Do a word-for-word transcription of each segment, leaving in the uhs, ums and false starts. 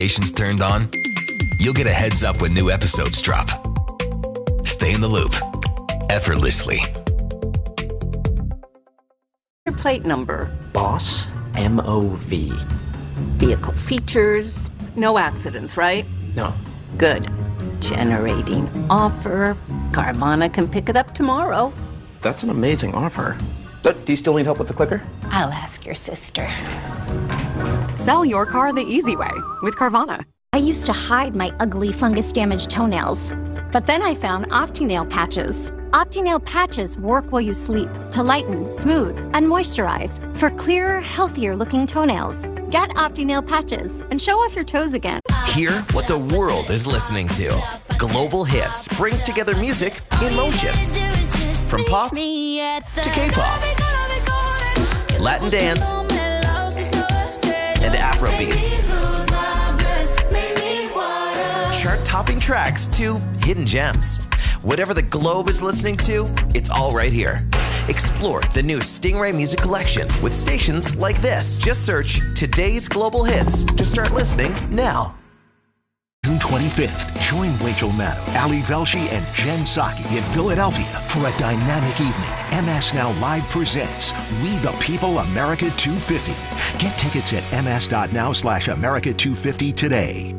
Notifications turned on, you'll get a heads up when new episodes drop. Stay in the loop effortlessly. Your plate number. Boss, M O V. Vehicle features. No accidents, right? No. Good. Generating offer. Carvana can pick it up tomorrow. That's an amazing offer. Do you still need help with the clicker? I'll ask your sister. Sell your car the easy way with Carvana. I used to hide my ugly fungus-damaged toenails, but then I found OptiNail patches. OptiNail patches work while you sleep to lighten, smooth, and moisturize for clearer, healthier-looking toenails. Get OptiNail patches and show off your toes again. Hear what the world is listening to. Global Hits brings together music in motion. From pop to K-pop, Latin dance, and Afro beats. Chart-topping tracks to hidden gems. Whatever the globe is listening to, it's all right here. Explore the new Stingray Music Collection with stations like this. Just search Today's Global Hits to start listening now. June twenty-fifth, join Rachel Maddow, Ali Velshi, and Jen Psaki in Philadelphia for a dynamic evening. M S Now Live presents We the People America two fifty. Get tickets at ms.now slash America 250 today.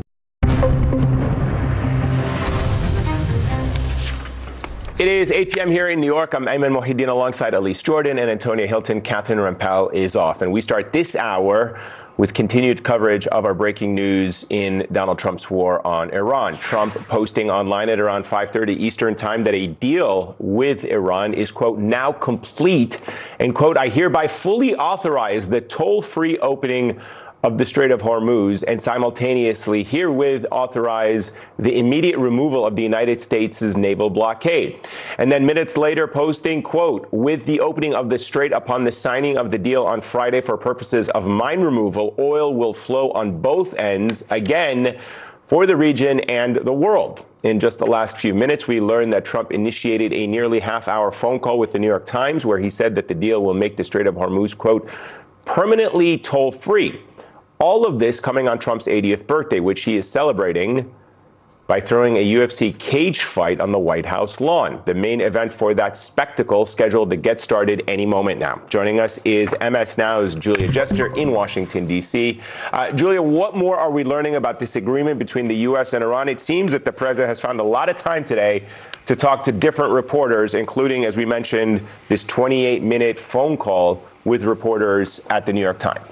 It is eight p.m. here in New York. I'm Ayman Mohideen alongside Elise Jordan and Antonia Hilton. Catherine Rampal is off. And we start this hour with continued coverage of our breaking news in Donald Trump's war on Iran. Trump posting online at around five thirty Eastern time that a deal with Iran is, quote, now complete. And, quote, I hereby fully authorize the toll-free opening of the Strait of Hormuz and simultaneously herewith authorize the immediate removal of the United States' naval blockade. And then minutes later posting, quote, with the opening of the strait upon the signing of the deal on Friday for purposes of mine removal, oil will flow on both ends again for the region and the world. In just the last few minutes, we learned that Trump initiated a nearly half-hour phone call with the New York Times where he said that the deal will make the Strait of Hormuz, quote, permanently toll-free. All of this coming on Trump's eightieth birthday, which he is celebrating by throwing a U F C cage fight on the White House lawn. The main event for that spectacle scheduled to get started any moment now. Joining us is M S Now's Julia Jester in Washington, D C. Uh, Julia, what more are we learning about this agreement between the U S and Iran? It seems that the president has found a lot of time today to talk to different reporters, including, as we mentioned, this twenty-eight minute phone call with reporters at the New York Times.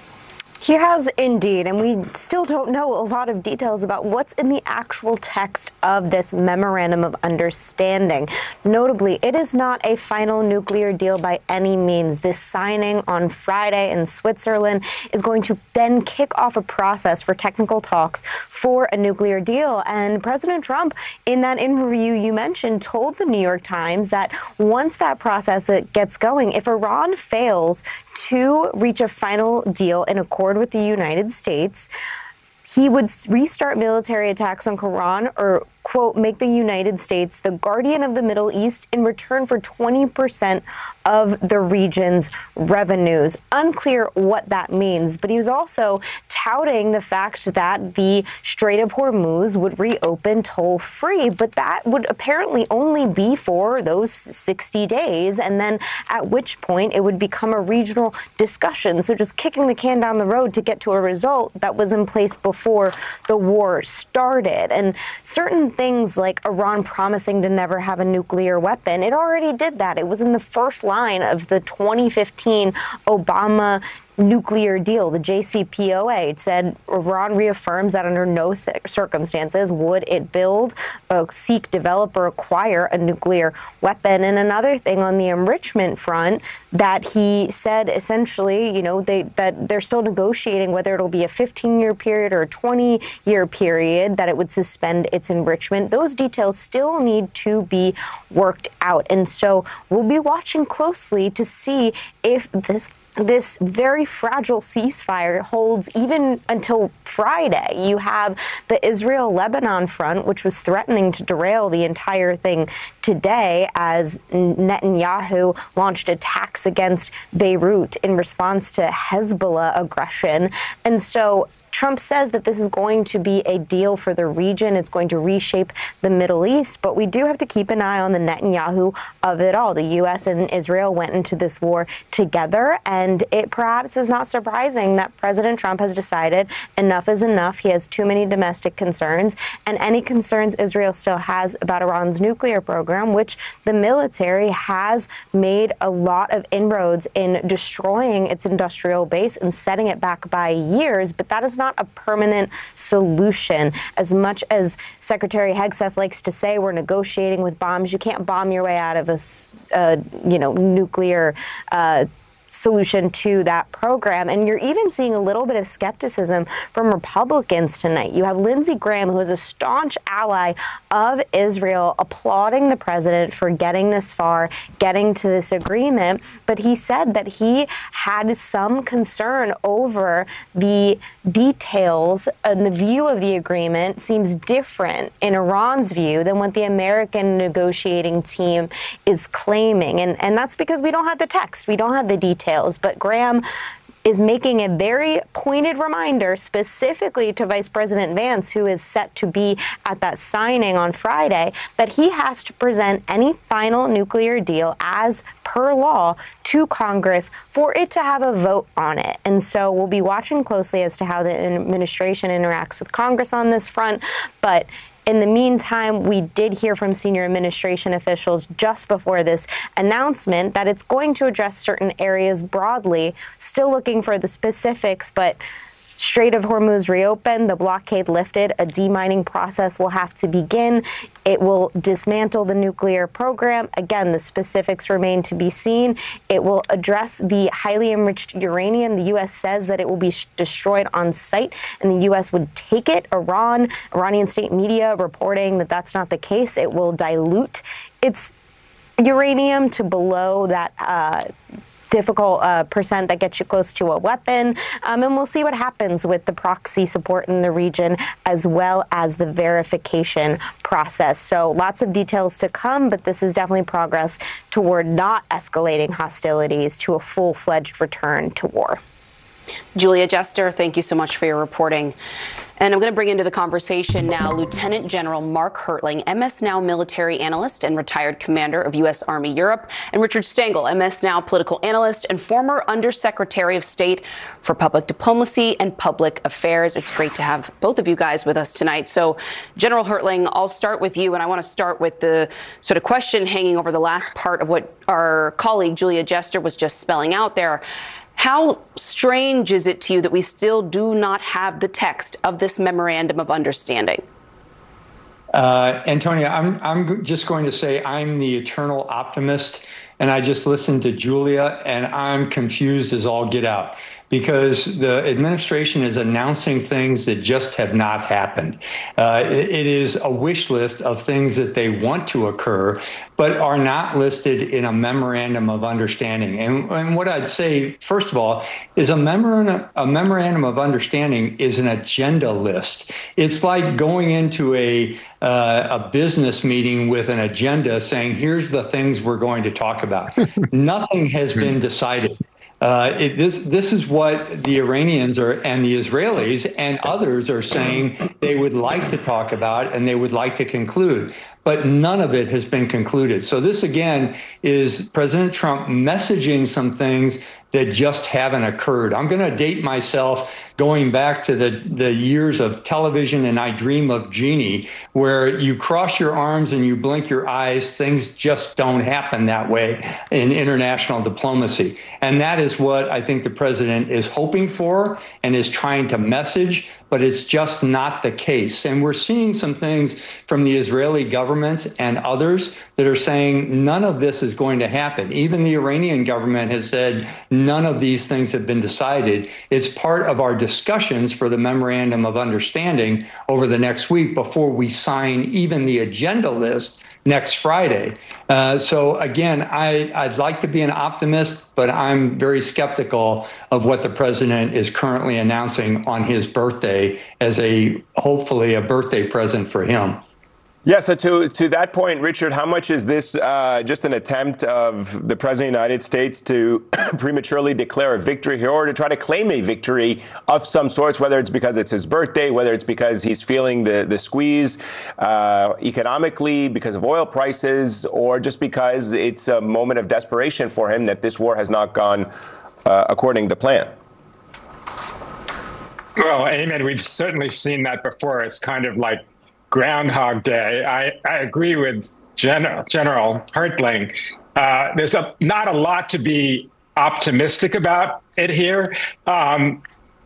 He has indeed, and we still don't know a lot of details about what's in the actual text of this memorandum of understanding. Notably, it is not a final nuclear deal by any means. This signing on Friday in Switzerland is going to then kick off a process for technical talks for a nuclear deal. And President Trump, in that interview you mentioned, told the New York Times that once that process gets going, if Iran fails to reach a final deal in accord with the United States, he would restart military attacks on Iran or, quote, make the United States the guardian of the Middle East in return for twenty percent of the region's revenues. Unclear what that means, but he was also touting the fact that the Strait of Hormuz would reopen toll-free, but that would apparently only be for those sixty days, and then at which point it would become a regional discussion. So just kicking the can down the road to get to a result that was in place before the war started. And certain things like Iran promising to never have a nuclear weapon, it already did that. It was in the first line of the twenty fifteen Obama nuclear deal, the J C P O A. It said Iran reaffirms that under no circumstances would it build, uh, seek, develop, or acquire a nuclear weapon. And another thing on the enrichment front that he said essentially, you know, they that they're still negotiating whether it'll be a fifteen-year period or a twenty-year period that it would suspend its enrichment. Those details still need to be worked out. And so we'll be watching closely to see if this This very fragile ceasefire holds even until Friday. You have the Israel-Lebanon front, which was threatening to derail the entire thing today as Netanyahu launched attacks against Beirut in response to Hezbollah aggression. And so Trump says that this is going to be a deal for the region. It's going to reshape the Middle East. But we do have to keep an eye on the Netanyahu of it all. The U S and Israel went into this war together, and it perhaps is not surprising that President Trump has decided enough is enough. He has too many domestic concerns, and any concerns Israel still has about Iran's nuclear program, which the military has made a lot of inroads in destroying its industrial base and setting it back by years. But that is not a permanent solution. As much as Secretary Hegseth likes to say, we're negotiating with bombs. You can't bomb your way out of a, uh, you know, nuclear uh solution to that program. And you're even seeing a little bit of skepticism from Republicans tonight. You have Lindsey Graham, who is a staunch ally of Israel, applauding the president for getting this far, getting to this agreement. But he said that he had some concern over the details, and the view of the agreement seems different in Iran's view than what the American negotiating team is claiming. And, and that's because we don't have the text. We don't have the details. Details, but Graham is making a very pointed reminder specifically to Vice President Vance, who is set to be at that signing on Friday, that he has to present any final nuclear deal as per law to Congress for it to have a vote on it. And so we'll be watching closely as to how the administration interacts with Congress on this front. But in the meantime, we did hear from senior administration officials just before this announcement that it's going to address certain areas broadly, still looking for the specifics, but Strait of Hormuz reopened, the blockade lifted, a demining process will have to begin. It will dismantle the nuclear program. Again, the specifics remain to be seen. It will address the highly enriched uranium. The U S says that it will be destroyed on site, and the U S would take it. Iran, Iranian state media reporting that that's not the case. It will dilute its uranium to below that uh, difficult uh, percent that gets you close to a weapon. Um, and we'll see what happens with the proxy support in the region, as well as the verification process. So lots of details to come, but this is definitely progress toward not escalating hostilities to a full-fledged return to war. Julia Jester, thank you so much for your reporting. And I'm going to bring into the conversation now Lieutenant General Mark Hertling, M S Now military analyst and retired commander of U S Army Europe, and Richard Stengel, M S Now political analyst and former Undersecretary of State for Public Diplomacy and Public Affairs. It's great to have both of you guys with us tonight. So, General Hertling, I'll start with you, and I want to start with the sort of question hanging over the last part of what our colleague Julia Jester was just spelling out there. How strange is it to you that we still do not have the text of this memorandum of understanding? Uh, Antonia, I'm, I'm just going to say I'm the eternal optimist, and I just listened to Julia, and I'm confused as all get out, because the administration is announcing things that just have not happened. Uh, it, it is a wish list of things that they want to occur, but are not listed in a memorandum of understanding. And, and what I'd say, first of all, is a memorandum, a memorandum of understanding is an agenda list. It's like going into a, uh, a business meeting with an agenda saying, here's the things we're going to talk about. Nothing has been decided. Uh, it, this this is what the Iranians are and the Israelis and others are saying they would like to talk about and they would like to conclude, but none of it has been concluded. So this, again, is President Trump messaging some things that just haven't occurred. I'm going to date myself going back to the, the years of television and I Dream of Jeannie, where you cross your arms and you blink your eyes. Things just don't happen that way in international diplomacy. And that is what I think the president is hoping for and is trying to message, but it's just not the case. And we're seeing some things from the Israeli government and others that are saying none of this is going to happen. Even the Iranian government has said none of these things have been decided. It's part of our discussions for the memorandum of understanding over the next week before we sign even the agenda list next Friday. Uh, so again, I, I'd like to be an optimist, but I'm very skeptical of what the president is currently announcing on his birthday as a, hopefully a birthday present for him. Yeah, so to, to that point, Richard, how much is this uh, just an attempt of the President of the United States to prematurely declare a victory here, or to try to claim a victory of some sorts, whether it's because it's his birthday, whether it's because he's feeling the, the squeeze uh, economically because of oil prices, or just because it's a moment of desperation for him that this war has not gone uh, according to plan? Well, Eamon, we've certainly seen that before. It's kind of like Groundhog Day. I, I agree with Gen- General Hertling. Uh, there's a, not a lot to be optimistic about it here. Um,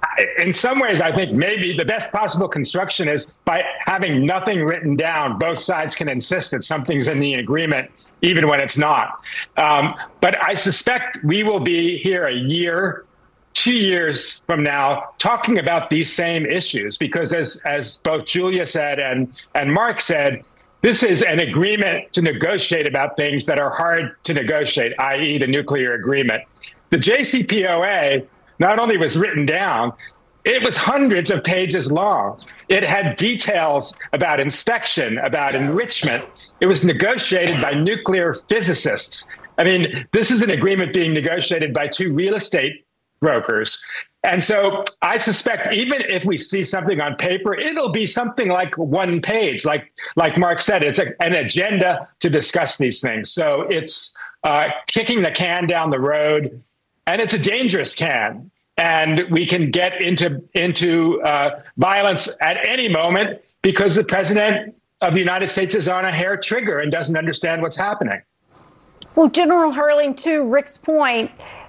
in some ways, I think maybe the best possible construction is by having nothing written down. Both sides can insist that something's in the agreement, even when it's not. Um, but I suspect we will be here a year, two years from now, talking about these same issues, because as as both Julia said and, and Mark said, this is an agreement to negotiate about things that are hard to negotiate, that is the nuclear agreement. The J C P O A not only was written down, it was hundreds of pages long. It had details about inspection, about enrichment. It was negotiated by nuclear physicists. I mean, this is an agreement being negotiated by two real estate brokers. And so I suspect even if we see something on paper, it'll be something like one page. Like like Mark said, it's a, an agenda to discuss these things. So it's uh, kicking the can down the road, and it's a dangerous can. And we can get into, into uh, violence at any moment because the president of the United States is on a hair trigger and doesn't understand what's happening. Well, General Hertling, to Rick's point,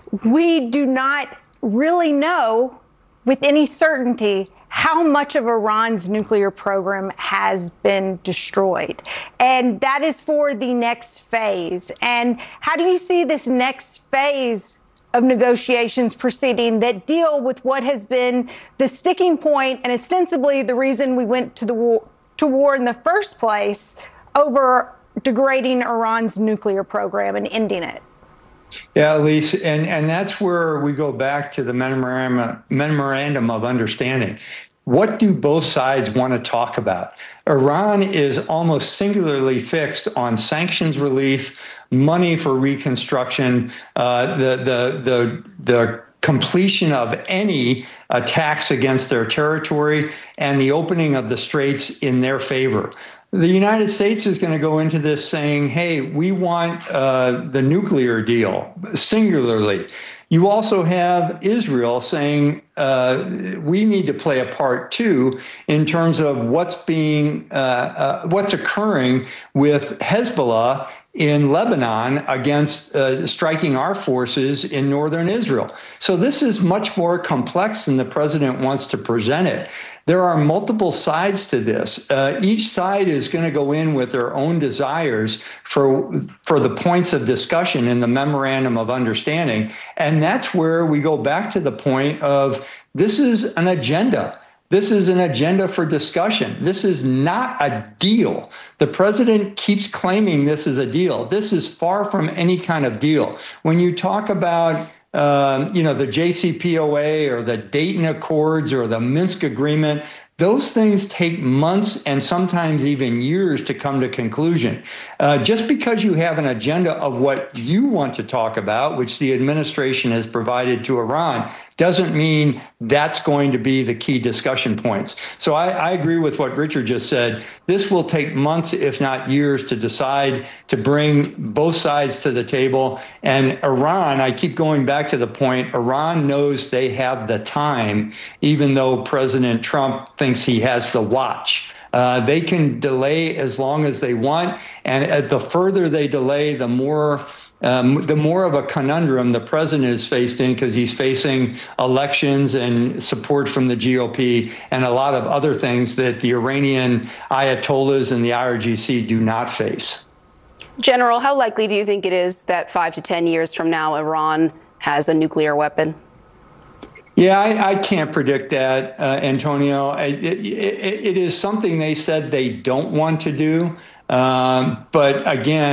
we do not really know with any certainty how much of Iran's nuclear program has been destroyed. And that is for the next phase. And how do you see this next phase of negotiations proceeding that deal with what has been the sticking point and ostensibly the reason we went to the war, to war in the first place, over degrading Iran's nuclear program and ending it? Yeah, Elise, and, and that's where we go back to the memorandum, memorandum of understanding. What do both sides want to talk about? Iran is almost singularly fixed on sanctions relief, money for reconstruction, uh, the, the, the, the completion of any attacks against their territory, and the opening of the straits in their favor. The United States is going to go into this saying, hey, we want uh, the nuclear deal, singularly. You also have Israel saying uh, we need to play a part, too, in terms of what's being, uh, uh, what's occurring with Hezbollah in Lebanon against uh, striking our forces in northern Israel. So this is much more complex than the president wants to present it. There are multiple sides to this. Uh, each side is going to go in with their own desires for, for the points of discussion in the memorandum of understanding. And that's where we go back to the point of this is an agenda. This is an agenda for discussion. This is not a deal. The president keeps claiming this is a deal. This is far from any kind of deal. When you talk about Um, you know, the J C P O A or the Dayton Accords or the Minsk Agreement, those things take months and sometimes even years to come to conclusion. Uh, just because you have an agenda of what you want to talk about, which the administration has provided to Iran, doesn't mean that's going to be the key discussion points. So I, I agree with what Richard just said. This will take months, if not years, to decide to bring both sides to the table. And Iran, I keep going back to the point, Iran knows they have the time, even though President Trump thinks he has the watch. Uh, they can delay as long as they want. And uh, the further they delay, the more Um, the more of a conundrum the president is faced in, because he's facing elections and support from the G O P and a lot of other things that the Iranian Ayatollahs and the I R G C do not face. General, how likely do you think it is that five to ten years from now, Iran has a nuclear weapon? Yeah, I, I can't predict that, uh, Antonio. It, it, it is something they said they don't want to do. Um, but again,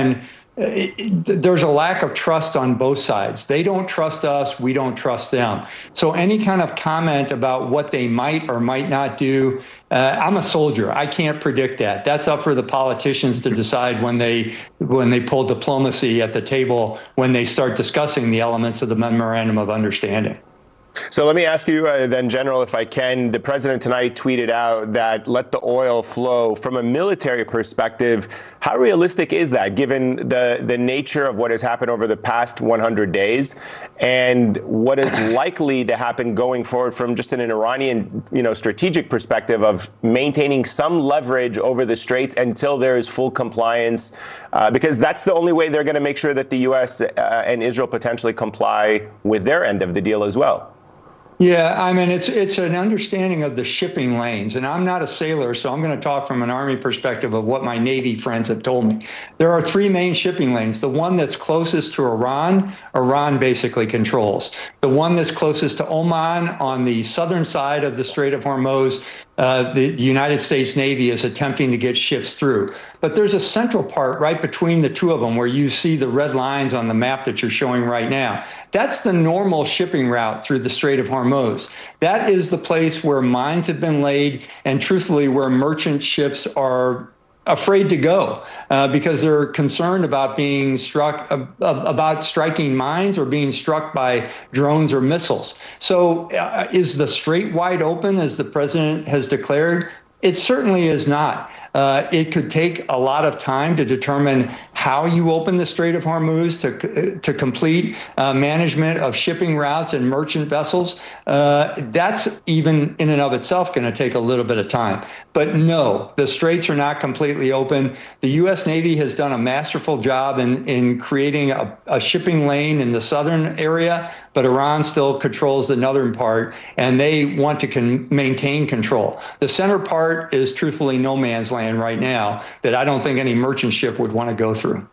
it, it, there's a lack of trust on both sides. They don't trust us. We don't trust them. So any kind of comment about what they might or might not do, uh, I'm a soldier. I can't predict that. That's up for the politicians to decide when they when they pull diplomacy at the table, when they start discussing the elements of the Memorandum of Understanding. So let me ask you uh, then, General, if I can. The president tonight tweeted out that let the oil flow. From a military perspective, how realistic is that, given the, the nature of what has happened over the past one hundred days and what is likely to happen going forward from just an Iranian, you know, strategic perspective of maintaining some leverage over the Straits until there is full compliance? Uh, because that's the only way they're going to make sure that the U S uh, and Israel potentially comply with their end of the deal as well. Yeah, I mean, it's it's an understanding of the shipping lanes. And I'm not a sailor, so I'm going to talk from an Army perspective of what my Navy friends have told me. There are three main shipping lanes. The one that's closest to Iran, Iran basically controls. The one that's closest to Oman on the southern side of the Strait of Hormuz, Uh, the United States Navy is attempting to get ships through. But there's a central part right between the two of them where you see the red lines on the map that you're showing right now. That's the normal shipping route through the Strait of Hormuz. That is the place where mines have been laid and, truthfully, where merchant ships are afraid to go uh, because they're concerned about being struck, uh, about striking mines or being struck by drones or missiles. So uh, is the strait wide open, as the president has declared? It certainly is not. Uh, it could take a lot of time to determine how you open the Strait of Hormuz to to complete uh, management of shipping routes and merchant vessels. Uh, that's even in and of itself going to take a little bit of time. But no, the straits are not completely open. The U S Navy has done a masterful job in, in creating a, a shipping lane in the southern area, but Iran still controls the northern part, and they want to con- maintain control. The center part is truthfully no man's land right now that I don't think any merchant ship would want to go through.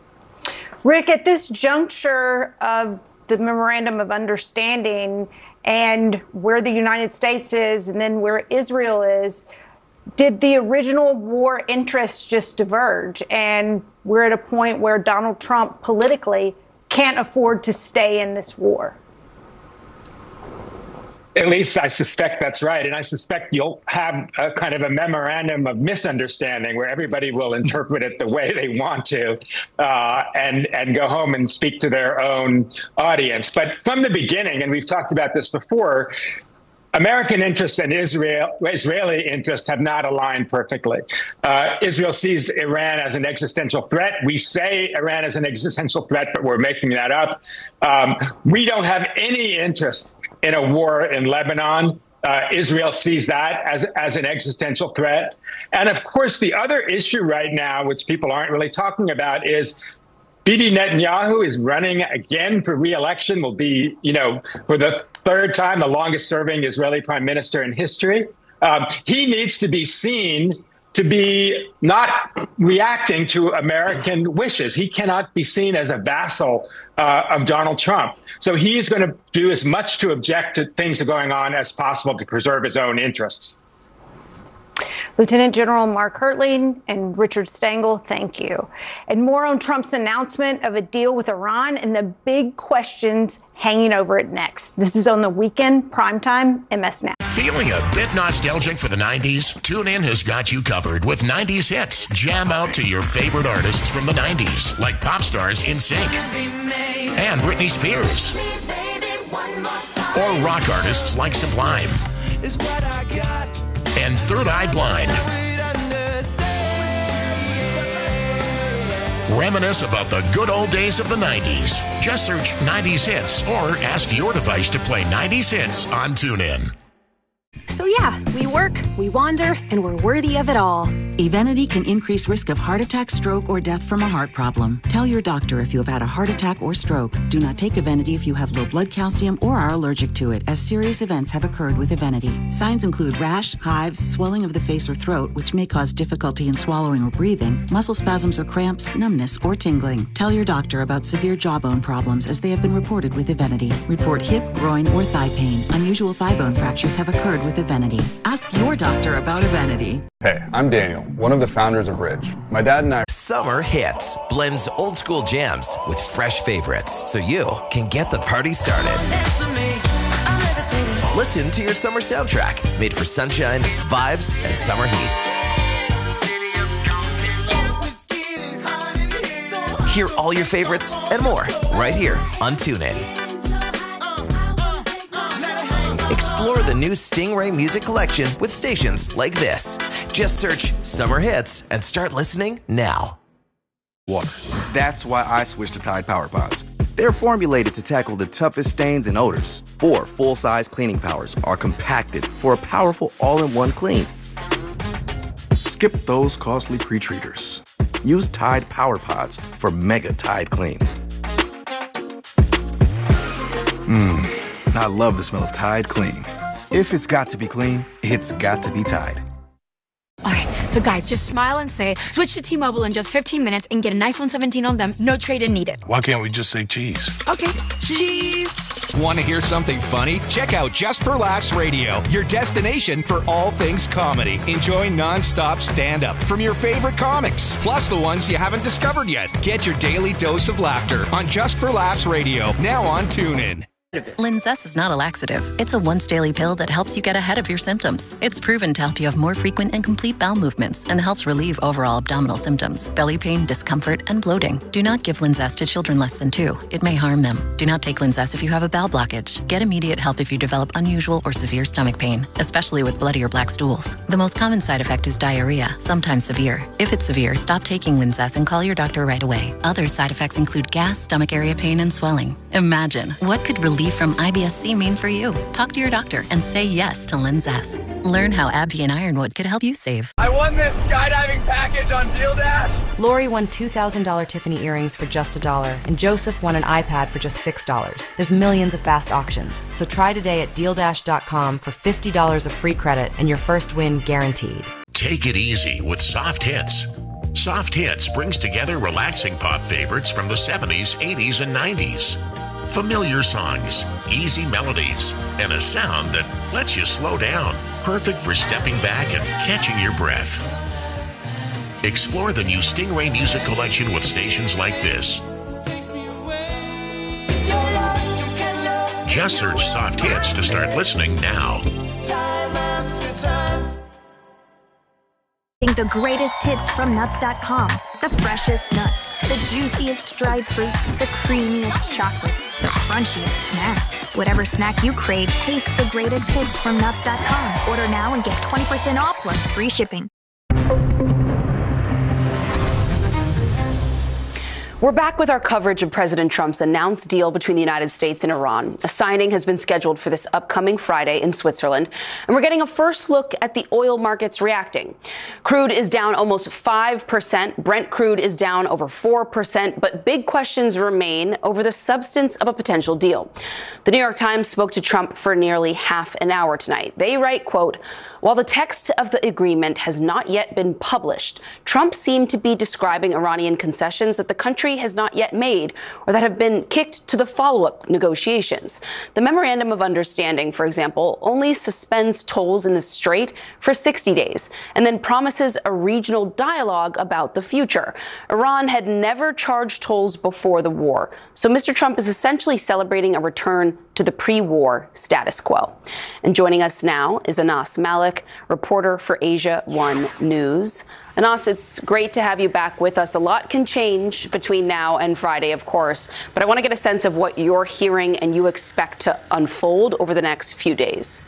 Rick, at this juncture of the Memorandum of Understanding and where the United States is and then where Israel is, did the original war interests just diverge? And we're at a point where Donald Trump politically can't afford to stay in this war. At least I suspect that's right. And I suspect you'll have a kind of a memorandum of misunderstanding where everybody will interpret it the way they want to uh, and, and go home and speak to their own audience. But from the beginning, and we've talked about this before, American interests and Israel, Israeli interests have not aligned perfectly. Uh, Israel sees Iran as an existential threat. We say Iran is an existential threat, but we're making that up. Um, we don't have any interest in a war in Lebanon. Uh, Israel sees that as, as an existential threat. And of course, the other issue right now, which people aren't really talking about, is Bibi Netanyahu is running again for re-election, will be, you know, for the third time, the longest serving Israeli prime minister in history. Um, he needs to be seen to be not reacting to American wishes. He cannot be seen as a vassal uh, of Donald Trump. So he's going to do as much to object to things that are going on as possible to preserve his own interests. Lieutenant General Mark Hertling and Richard Stengel, thank you. And more on Trump's announcement of a deal with Iran and the big questions hanging over it next. This is on the Weekend Primetime M S Now. Feeling a bit nostalgic for the nineties? TuneIn has got you covered with nineties hits. Jam out to your favorite artists from the nineties, like pop stars NSYNC and Britney Spears, or rock artists like Sublime and Third Eye Blind. Reminisce about the good old days of the nineties. Just search nineties hits or ask your device to play nineties hits on TuneIn. So yeah, we work, we wander, and we're worthy of it all. Evenity can increase risk of heart attack, stroke, or death from a heart problem. Tell your doctor if you have had a heart attack or stroke. Do not take Evenity if you have low blood calcium or are allergic to it, as serious events have occurred with Evenity. Signs include rash, hives, swelling of the face or throat, which may cause difficulty in swallowing or breathing, muscle spasms or cramps, numbness, or tingling. Tell your doctor about severe jawbone problems, as they have been reported with Evenity. Report hip, groin, or thigh pain. Unusual thigh bone fractures have occurred with Evenity. Ask your doctor about Evenity. Hey, I'm Daniel. one of the founders of Ridge. My dad and I... Summer Hits blends old school jams with fresh favorites so you can get the party started. Listen to your summer soundtrack made for sunshine, vibes, and summer heat. Hear all your favorites and more right here on TuneIn. Explore the new Stingray Music Collection with stations like this. Just search Summer Hits and start listening now. Water. That's why I switched to Tide Power Pods. They're formulated to tackle the toughest stains and odors. Four full-size cleaning powers are compacted for a powerful all-in-one clean. Skip those costly pre-treaters. Use Tide Power Pods for Mega Tide Clean. Mmm, I love the smell of Tide Clean. If it's got to be clean, it's got to be Tide. Alright, so guys, just smile and say, switch to T-Mobile in just fifteen minutes and get an iPhone seventeen on them, no trade-in needed. Why can't we just say cheese? Okay, cheese. Want to hear something funny? Check out Just for Laughs Radio, your destination for all things comedy. Enjoy non-stop stand-up from your favorite comics, plus the ones you haven't discovered yet. Get your daily dose of laughter on Just for Laughs Radio, now on TuneIn. Linzess is not a laxative. It's a once-daily pill that helps you get ahead of your symptoms. It's proven to help you have more frequent and complete bowel movements and helps relieve overall abdominal symptoms, belly pain, discomfort, and bloating. Do not give Linzess to children less than two. It may harm them. Do not take Linzess if you have a bowel blockage. Get immediate help if you develop unusual or severe stomach pain, especially with bloody or black stools. The most common side effect is diarrhea, sometimes severe. If it's severe, stop taking Linzess and call your doctor right away. Other side effects include gas, stomach area pain, and swelling. Imagine, what could relief from I B S C mean for you? Talk to your doctor and say yes to Linzess. Learn how AbbVie and Ironwood could help you save. I won this skydiving package on Deal Dash. Lori won two thousand dollars Tiffany earrings for just a dollar, and Joseph won an iPad for just six dollars. There's millions of fast auctions, so try today at deal dash dot com for fifty dollars of free credit and your first win guaranteed. Take it easy with Soft Hits. Soft Hits brings together relaxing pop favorites from the seventies, eighties, and nineties. Familiar songs, easy melodies, and a sound that lets you slow down. Perfect for stepping back and catching your breath. Explore the new Stingray Music Collection with stations like this. Just search Soft Hits to start listening now. The greatest hits from nuts dot com. The freshest nuts, the juiciest dried fruit, the creamiest chocolates, the crunchiest snacks. Whatever snack you crave, taste the greatest hits from nuts dot com. Order now and get twenty percent off plus free shipping. We're back with our coverage of President Trump's announced deal between the United States and Iran. A signing has been scheduled for this upcoming Friday in Switzerland, and we're getting a first look at the oil markets reacting. Crude is down almost five percent. Brent crude is down over four percent, but big questions remain over the substance of a potential deal. The New York Times spoke to Trump for nearly half an hour tonight. They write, quote, "While the text of the agreement has not yet been published, Trump seemed to be describing Iranian concessions that the country has not yet made or that have been kicked to the follow-up negotiations. The Memorandum of Understanding, for example, only suspends tolls in the Strait for sixty days and then promises a regional dialogue about the future. Iran had never charged tolls before the war, so Mister Trump is essentially celebrating a return to the pre-war status quo." And joining us now is Anas Malik, reporter for Asia One News. Anas, it's great to have you back with us. A lot can change between now and Friday, of course, but I want to get a sense of what you're hearing and you expect to unfold over the next few days.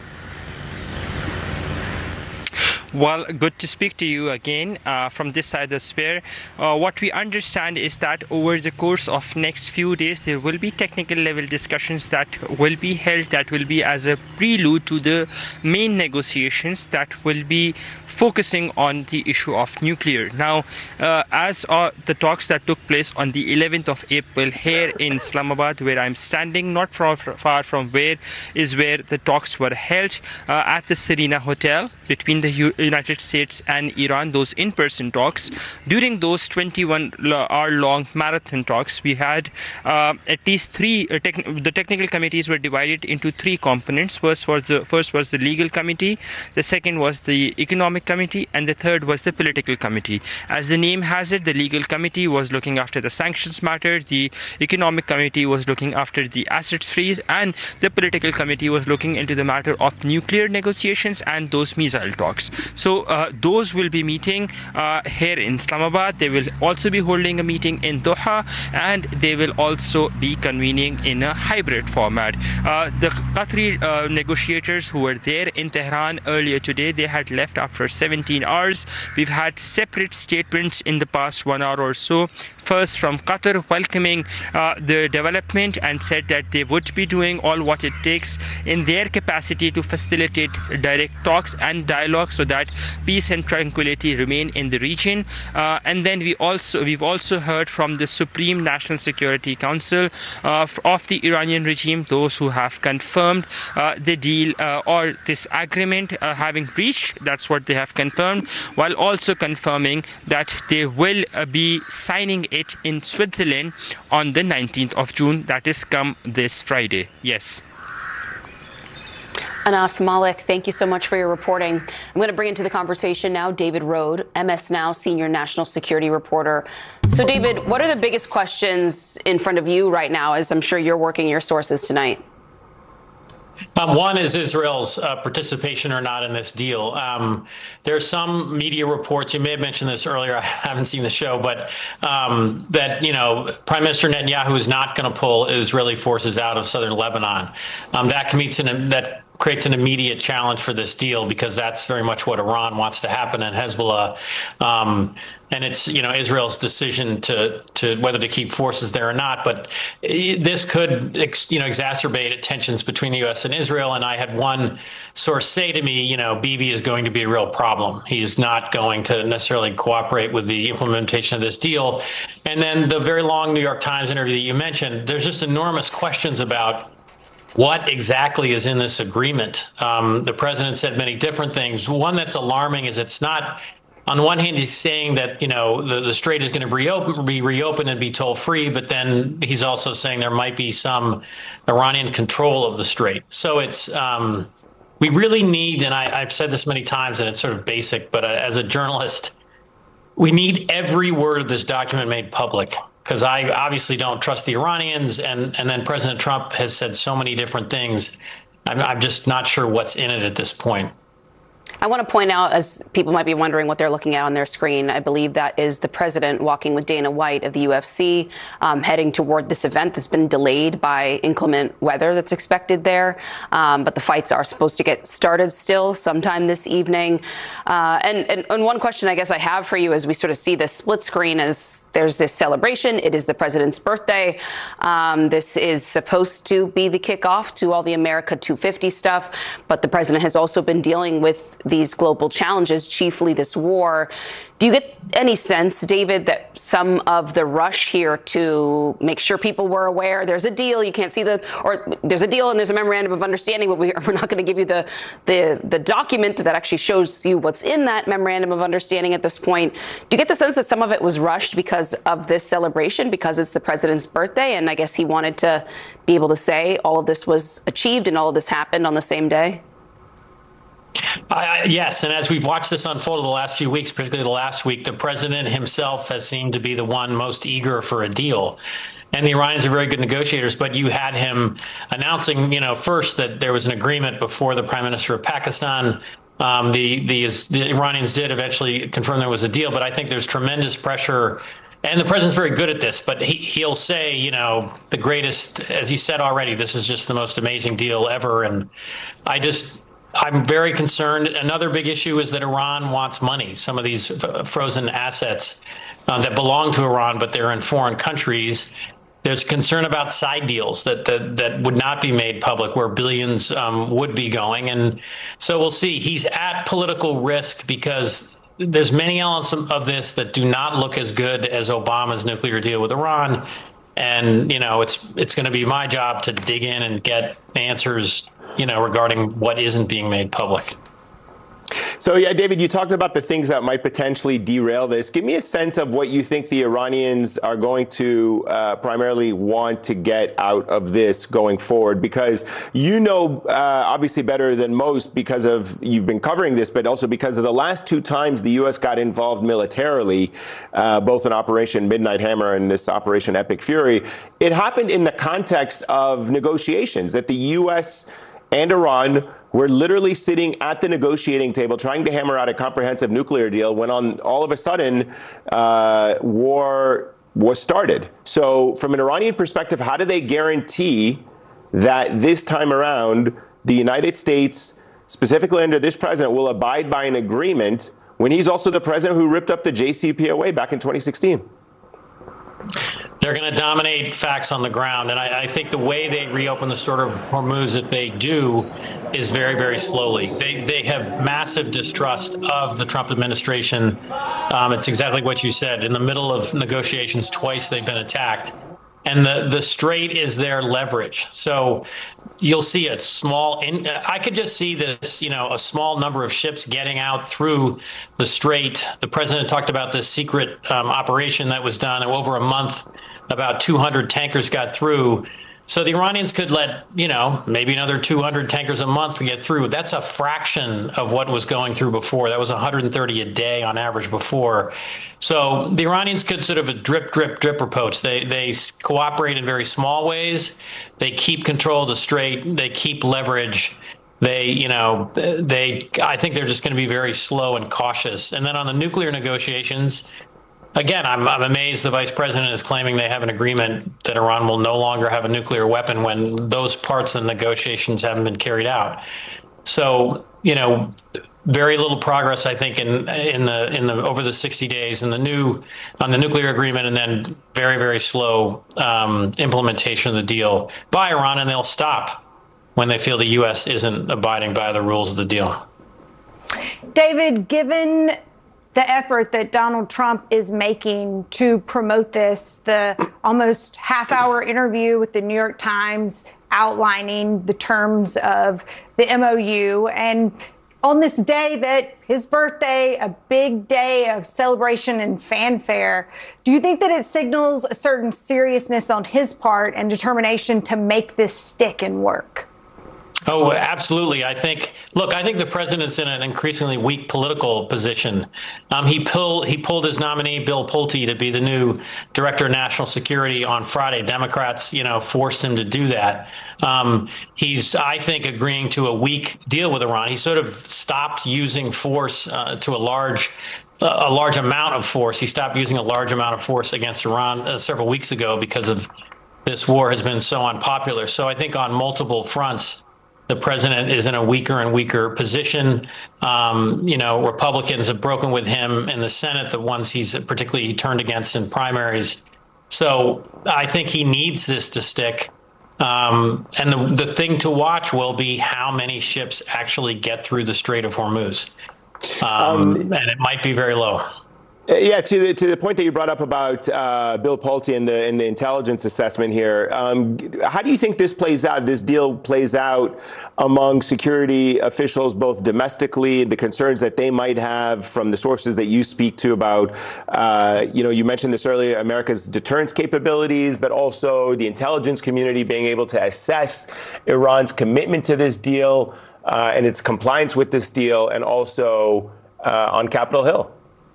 Well, good to speak to you again uh, from this side of the sphere. Uh, what we understand is that over the course of next few days, there will be technical level discussions that will be held that will be as a prelude to the main negotiations that will be focusing on the issue of nuclear. Now, uh, as uh, the talks that took place on the eleventh of April here in Islamabad, where I'm standing, not far, far from where is where the talks were held uh, at the Serena Hotel between the U United States and Iran, those in-person talks. During those twenty-one hour long marathon talks, we had uh, at least three, uh, tech, the technical committees were divided into three components. First was the, first was the legal committee, the second was the economic committee, and the third was the political committee. As the name has it, the legal committee was looking after the sanctions matter, the economic committee was looking after the assets freeze, and the political committee was looking into the matter of nuclear negotiations and those missile talks. So uh, those will be meeting uh, here in Islamabad. They will also be holding a meeting in Doha, and they will also be convening in a hybrid format. Uh, the Qatari uh, negotiators who were there in Tehran earlier today, they had left after seventeen hours. We've had separate statements in the past one hour or so. First from Qatar, welcoming uh, the development and said that they would be doing all what it takes in their capacity to facilitate direct talks and dialogue so that peace and tranquility remain in the region. Uh, and then we also we've also heard from the Supreme National Security Council uh, of the Iranian regime, those who have confirmed uh, the deal uh, or this agreement uh, having reached. That's what they have confirmed, while also confirming that they will uh, be signing it in Switzerland on the nineteenth of June, that is come this Friday. Yes. Anas Malik, thank you so much for your reporting. I'm going to bring into the conversation now David Rohde, M S Now senior national security reporter. So David, what are the biggest questions in front of you right now, as I'm sure you're working your sources tonight? Um, one is Israel's uh, participation or not in this deal. Um, there are some media reports, you may have mentioned this earlier, I haven't seen the show, but um, that, you know, Prime Minister Netanyahu is not going to pull Israeli forces out of southern Lebanon. Um, that commits an, that creates an immediate challenge for this deal, because that's very much what Iran wants to happen, and Hezbollah. Um, and it's, you know, Israel's decision to to whether to keep forces there or not. But this could, you know, exacerbate tensions between the U S and Israel. And I had one source say to me, you know, Bibi is going to be a real problem. He's not going to necessarily cooperate with the implementation of this deal. And then the very long New York Times interview that you mentioned, there's just enormous questions about what exactly is in this agreement. Um, the president said many different things. One that's alarming is it's not, on the one hand, he's saying that, you know, the, the strait is going to reopen, be reopened and be toll free, but then he's also saying there might be some Iranian control of the strait. So it's, um, we really need, and I, I've said this many times and it's sort of basic, but uh, as a journalist, we need every word of this document made public. Because I obviously don't trust the Iranians, and, and then President Trump has said so many different things. I'm, I'm just not sure what's in it at this point. I want to point out, as people might be wondering what they're looking at on their screen, I believe that is the president walking with Dana White of the U F C, um, heading toward this event that's been delayed by inclement weather that's expected there. Um, but the fights are supposed to get started still sometime this evening. Uh, and, and, and one question I guess I have for you as we sort of see this split screen is, there's this celebration. It is the president's birthday. Um, this is supposed to be the kickoff to all the America two fifty stuff. But the president has also been dealing with these global challenges, chiefly this war. Do you get any sense, David, that some of the rush here to make sure people were aware there's a deal, you can't see the, or there's a deal and there's a memorandum of understanding, but we, we're not going to give you the, the, the document that actually shows you what's in that memorandum of understanding at this point. Do you get the sense that some of it was rushed because of this celebration, because it's the president's birthday, and I guess he wanted to be able to say all of this was achieved and all of this happened on the same day? Uh, yes, and as we've watched this unfold over the last few weeks, particularly the last week, the president himself has seemed to be the one most eager for a deal. And the Iranians are very good negotiators, but you had him announcing, you know, first that there was an agreement before the prime minister of Pakistan. Um, the, the, the Iranians did eventually confirm there was a deal, but I think there's tremendous pressure. And the president's very good at this, but he, he'll say, you know, the greatest, as he said already, this is just the most amazing deal ever. And I just, I'm very concerned. Another big issue is that Iran wants money. Some of these f- frozen assets uh, that belong to Iran, but they're in foreign countries. There's concern about side deals that that, that would not be made public, where billions um, would be going. And so we'll see. He's at political risk because there's many elements of this that do not look as good as Obama's nuclear deal with Iran. And, you know, it's it's going to be my job to dig in and get answers, you know, regarding what isn't being made public. So, yeah, David, you talked about the things that might potentially derail this. Give me a sense of what you think the Iranians are going to uh, primarily want to get out of this going forward, because you know, uh, obviously better than most because of you've been covering this, but also because of the last two times the U S got involved militarily, uh, both in Operation Midnight Hammer and this Operation Epic Fury. It happened in the context of negotiations that the U S and Iran were literally sitting at the negotiating table trying to hammer out a comprehensive nuclear deal when on all of a sudden uh, war was started. So from an Iranian perspective, how do they guarantee that this time around the United States, specifically under this president, will abide by an agreement when he's also the president who ripped up the J C P O A back in twenty sixteen? They're going to dominate facts on the ground. And I, I think the way they reopen the Strait of Hormuz, if they do, is very, very slowly. They they have massive distrust of the Trump administration. Um, it's exactly what you said. In the middle of negotiations, twice they've been attacked. And the, the strait is their leverage. So you'll see a small, in, I could just see this, you know, a small number of ships getting out through the strait. The president talked about this secret um, operation that was done over a month. About two hundred tankers got through. So the Iranians could let, you know, maybe another two hundred tankers a month get through. That's a fraction of what was going through before. That was one hundred thirty a day on average before. So the Iranians could sort of a drip, drip, drip approach. They they cooperate in very small ways. They keep control of the strait. They keep leverage. They, you know, they, I think they're just going to be very slow and cautious. And then on the nuclear negotiations, again, I'm, I'm amazed the vice president is claiming they have an agreement that Iran will no longer have a nuclear weapon when those parts of the negotiations haven't been carried out. So, you know, very little progress, I think, in in the in the over the sixty days in the new on the nuclear agreement, and then very, very slow um, implementation of the deal by Iran, and they'll stop when they feel the U S isn't abiding by the rules of the deal. David, given the effort that Donald Trump is making to promote this, the almost half-hour interview with the New York Times outlining the terms of the M O U, and on this day that his birthday, a big day of celebration and fanfare, do you think that it signals a certain seriousness on his part and determination to make this stick and work? Oh, absolutely. I think, look, I think the president's in an increasingly weak political position. Um, he pulled he pulled his nominee, Bill Pulte, to be the new director of national security on Friday. Democrats, you know, forced him to do that. Um, he's, I think, agreeing to a weak deal with Iran. He sort of stopped using force uh, to a large a large amount of force. He stopped using a large amount of force against Iran uh, several weeks ago because of this war has been so unpopular. So I think on multiple fronts, the president is in a weaker and weaker position. Um, you know, Republicans have broken with him in the Senate, the ones he's particularly he turned against in primaries. So I think he needs this to stick. Um, and the, the thing to watch will be how many ships actually get through the Strait of Hormuz. Um, um, and it might be very low. Yeah, to the, to the point that you brought up about uh, Bill Pulte and the, and the intelligence assessment here, um, how do you think this plays out, this deal plays out among security officials, both domestically, the concerns that they might have from the sources that you speak to about, uh, you know, you mentioned this earlier, America's deterrence capabilities, but also the intelligence community being able to assess Iran's commitment to this deal uh, and its compliance with this deal, and also uh, on Capitol Hill?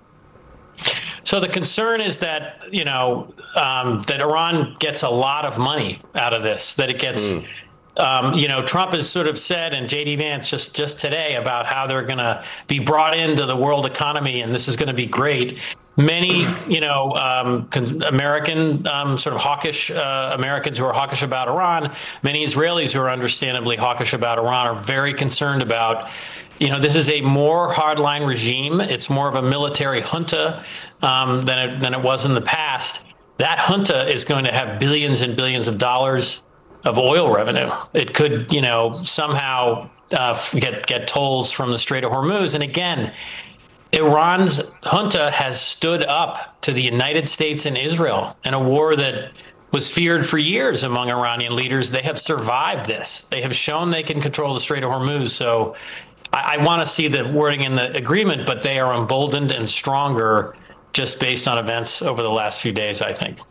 So the concern is that, you know, um, that Iran gets a lot of money out of this, that it gets, mm. um, you know, Trump has sort of said, and J D Vance just, just today, about how they're going to be brought into the world economy and this is going to be great. Many, you know, um, American um, sort of hawkish uh, Americans who are hawkish about Iran, many Israelis who are understandably hawkish about Iran are very concerned about, you know, this is a more hardline regime. It's more of a military junta um, than it, than it was in the past. That junta is going to have billions and billions of dollars of oil revenue. It could, you know, somehow uh, get get tolls from the Strait of Hormuz. And again, Iran's junta has stood up to the United States and Israel in a war that was feared for years among Iranian leaders. They have survived this. They have shown they can control the Strait of Hormuz. So I, I want to see the wording in the agreement, but they are emboldened and stronger just based on events over the last few days, I think.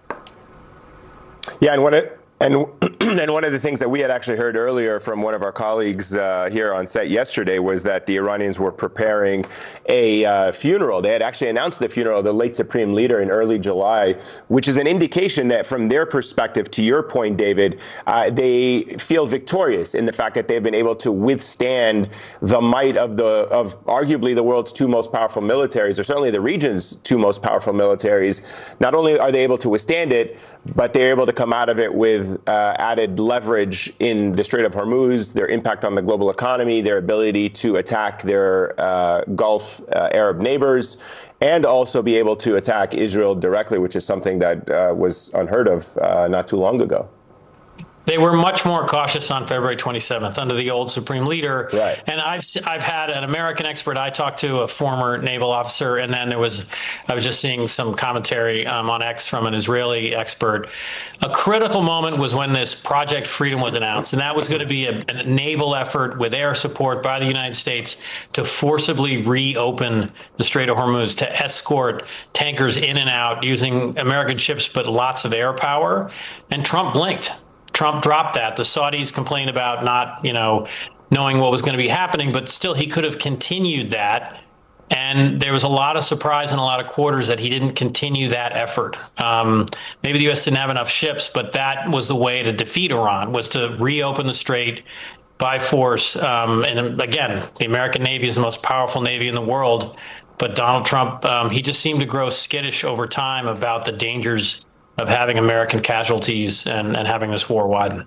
Yeah, and what it. And, and one of the things that we had actually heard earlier from one of our colleagues uh, here on set yesterday was that the Iranians were preparing a uh, funeral. They had actually announced the funeral of the late Supreme Leader in early July, which is an indication that from their perspective, to your point, David, uh, they feel victorious in the fact that they've been able to withstand the might of the of arguably the world's two most powerful militaries, or certainly the region's two most powerful militaries. Not only are they able to withstand it, but they're able to come out of it with uh, added leverage in the Strait of Hormuz, their impact on the global economy, their ability to attack their uh, Gulf uh, Arab neighbors, and also be able to attack Israel directly, which is something that uh, was unheard of uh, not too long ago. They were much more cautious on February twenty-seventh under the old Supreme Leader. Right. And I've I've had an American expert. I talked to a former naval officer, and then there was I was just seeing some commentary um, on X from an Israeli expert. A critical moment was when this Project Freedom was announced, and that was going to be a, a naval effort with air support by the United States to forcibly reopen the Strait of Hormuz, to escort tankers in and out using American ships, but lots of air power. And Trump blinked. Trump dropped that. The Saudis complained about not, you know, knowing what was going to be happening, but still he could have continued that. And there was a lot of surprise in a lot of quarters that he didn't continue that effort. Um, maybe the U S didn't have enough ships, but that was the way to defeat Iran, was to reopen the strait by force. Um, and again, the American Navy is the most powerful Navy in the world. But Donald Trump, um, he just seemed to grow skittish over time about the dangers of having American casualties and, and having this war widen.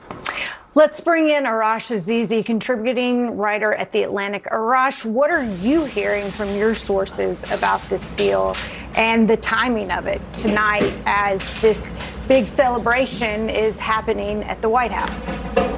Let's bring in Arash Azizi, contributing writer at The Atlantic. Arash, what are you hearing from your sources about this deal and the timing of it tonight as this big celebration is happening at the White House?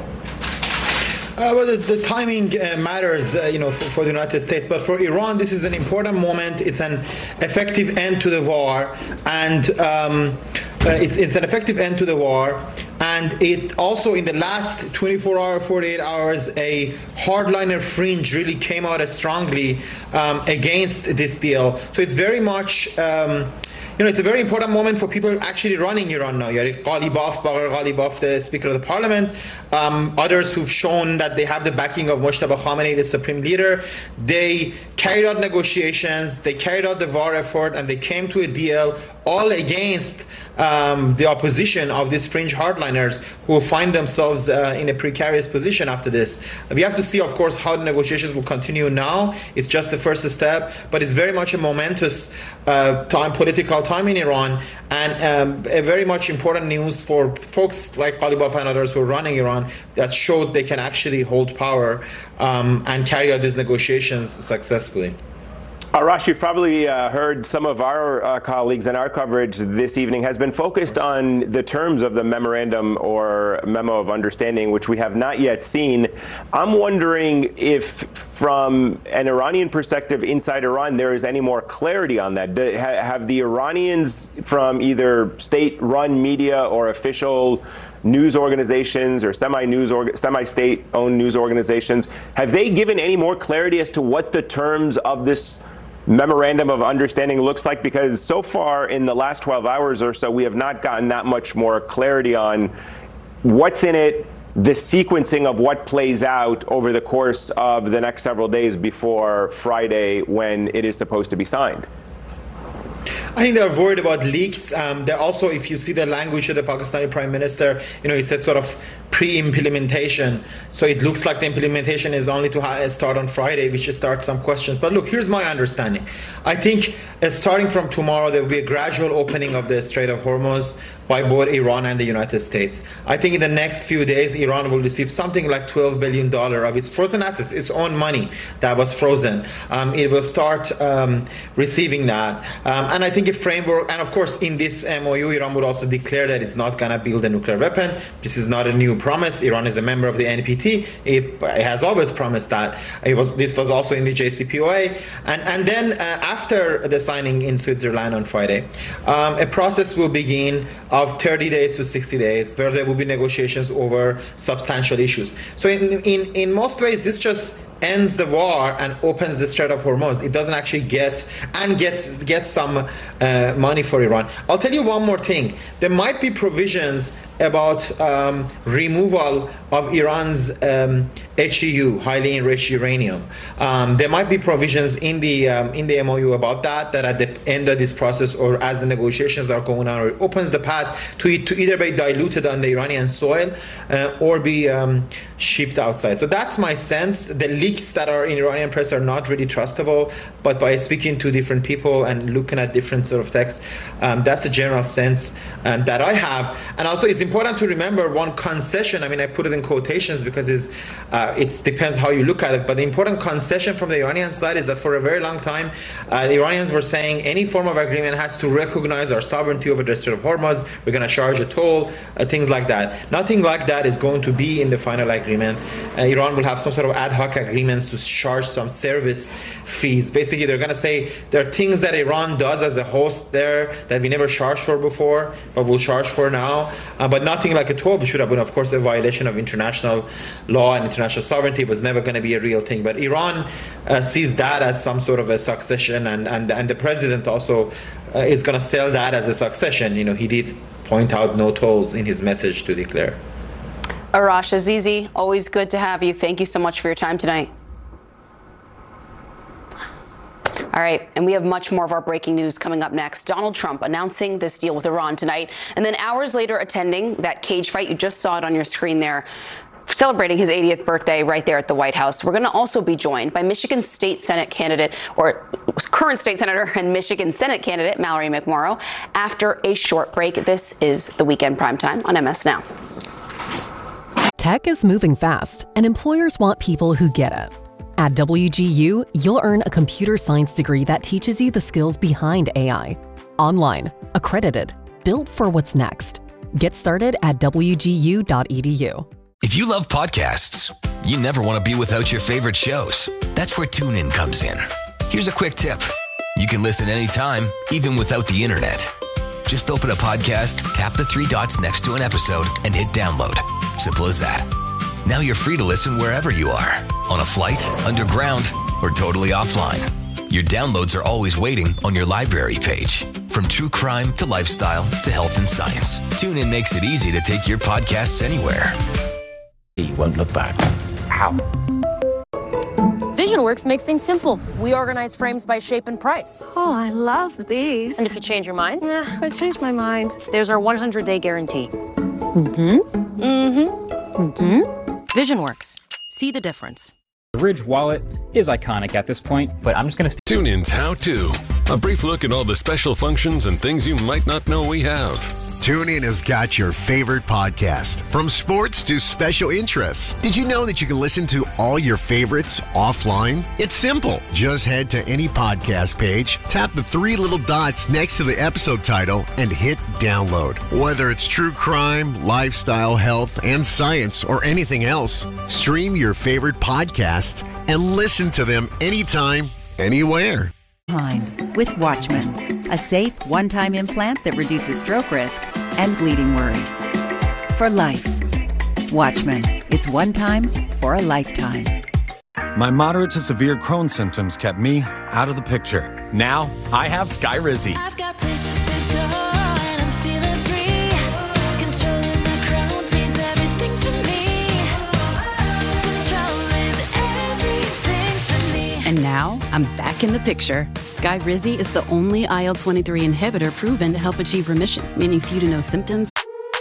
Uh, well, the, the timing uh, matters, uh, you know, for, for the United States. But for Iran, this is an important moment. It's an effective end to the war, and um, uh, it's, it's an effective end to the war. And it also, in the last twenty-four hours, forty-eight hours, a hardliner fringe really came out strongly um, against this deal. So it's very much. Um, You know, it's a very important moment for people actually running Iran now. You have Ghalibaf, Baghar Ghalibaf, the Speaker of the Parliament, um, others who've shown that they have the backing of Mojtaba Khamenei, the Supreme Leader. They carried out negotiations, they carried out the war effort, and they came to a deal all against um, the opposition of these fringe hardliners who find themselves uh, in a precarious position after this. We have to see, of course, how the negotiations will continue now. It's just the first step, but it's very much a momentous uh, time, political time in Iran, and um, a very much important news for folks like Ghalibaf and others who are running Iran that showed they can actually hold power um, and carry out these negotiations successfully. Arash, you've probably uh, heard some of our uh, colleagues, and our coverage this evening has been focused on the terms of the memorandum or memo of understanding, which we have not yet seen. I'm wondering if, from an Iranian perspective inside Iran, there is any more clarity on that. Do, ha, have the Iranians, from either state-run media or official news organizations or semi-news or semi-state-owned news organizations, have they given any more clarity as to what the terms of this memorandum of understanding looks like? Because so far in the last twelve hours or so, we have not gotten that much more clarity on what's in it, the sequencing of what plays out over the course of the next several days before Friday, when it is supposed to be signed. I think they're worried about leaks. Um, they're also, if you see the language of the Pakistani Prime Minister, you know, he said sort of pre-implementation. So it looks like the implementation is only to start on Friday, which starts some questions. But look, here's my understanding. I think uh, starting from tomorrow, there will be a gradual opening of the Strait of Hormuz by both Iran and the United States. I think in the next few days, Iran will receive something like twelve billion dollars of its frozen assets, its own money that was frozen. Um, it will start um, receiving that. Um, and I think a framework, and of course, in this M O U, Iran would also declare that it's not going to build a nuclear weapon. This is not a new promise. Iran is a member of the N P T. It, it has always promised that. It was, this was also in the J C P O A. And, and then uh, after the signing in Switzerland on Friday, um, a process will begin of thirty days to sixty days, where there will be negotiations over substantial issues. So in, in, in most ways, this just ends the war and opens the Strait of Hormuz. It doesn't actually get and gets gets some uh, money for Iran. I'll tell you one more thing. There might be provisions about um, removal of Iran's um, H E U, highly enriched uranium. Um, there might be provisions in the um, in the M O U about that. That at the end of this process, or as the negotiations are going on, it opens the path to it to either be diluted on the Iranian soil uh, or be um, shipped outside. So that's my sense. The leaks that are in Iranian press are not really trustable, but by speaking to different people and looking at different sort of texts, um, that's the general sense um, that I have. And also, it's important to remember one concession. I mean, I put it in quotations because it's, uh, it depends how you look at it. But the important concession from the Iranian side is that for a very long time, uh, the Iranians were saying any form of agreement has to recognize our sovereignty over the Strait of Hormuz. We're going to charge a toll, uh, things like that. Nothing like that is going to be in the final agreement. Uh, Iran will have some sort of ad hoc agreements to charge some service fees. Basically, they're going to say there are things that Iran does as a host there that we never charged for before, but we'll charge for now. Uh, but nothing like a toll, which should have been, of course, a violation of international law and international sovereignty. It was never going to be a real thing. But Iran uh, sees that as some sort of a succession, and, and, and the president also uh, is going to sell that as a succession. You know, he did point out no tolls in his message to declare. Arash Azizi, always good to have you. Thank you so much for your time tonight. All right, and we have much more of our breaking news coming up next. Donald Trump announcing this deal with Iran tonight, and then hours later attending that cage fight. You just saw it on your screen there, celebrating his eightieth birthday right there at the White House. We're going to also be joined by Michigan State Senate candidate, or current state senator and Michigan Senate candidate, Mallory McMorrow, after a short break. This is the Weekend Primetime on M S Now. Tech is moving fast, and employers want people who get it. At W G U, you'll earn a computer science degree that teaches you the skills behind A I. Online, accredited, built for what's next. Get started at W G U dot E D U. If you love podcasts, you never want to be without your favorite shows. That's where TuneIn comes in. Here's a quick tip. You can listen anytime, even without the internet. Just open a podcast, tap the three dots next to an episode, and hit download. Simple as that. Now you're free to listen wherever you are, on a flight, underground, or totally offline. Your downloads are always waiting on your library page. From true crime to lifestyle to health and science, TuneIn makes it easy to take your podcasts anywhere. You won't look back. How? VisionWorks makes things simple. We organize frames by shape and price. Oh, I love these. And if you change your mind? Yeah, I changed my mind. There's our one hundred day guarantee. Mm-hmm. Mm-hmm. Mm-hmm. VisionWorks. See the difference. The Ridge wallet is iconic at this point, but I'm just going to... TuneIn's How To. A brief look at all the special functions and things you might not know we have. TuneIn has got your favorite podcast, from sports to special interests. Did you know that you can listen to all your favorites offline? It's simple. Just head to any podcast page, tap the three little dots next to the episode title, and hit download. Whether it's true crime, lifestyle, health, and science, or anything else, stream your favorite podcasts and listen to them anytime, anywhere. With Watchman, a safe one-time implant that reduces stroke risk and bleeding worry. For life. Watchman. It's one time for a lifetime. My moderate to severe Crohn's symptoms kept me out of the picture. Now I have Skyrizi. I've got places to go and I'm feeling free. Controlling the Crohn's means everything to me. Control is everything to me. And now I'm back in the picture. Skyrizi is the only I L twenty-three inhibitor proven to help achieve remission, meaning few to no symptoms.